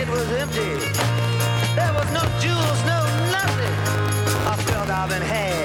it was empty. There was no jewels, no nothing. I felt I've been had.